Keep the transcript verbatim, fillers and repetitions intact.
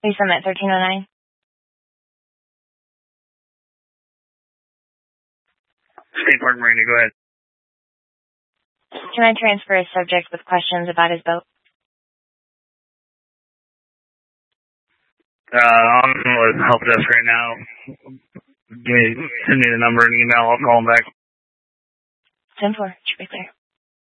Please send at thirteen oh nine. State Park Marina, go ahead. Can I transfer a subject with questions about his boat? Uh, I'm with help desk right now. Give me, send me the number and email. I'll call him back. ten four. Should be clear.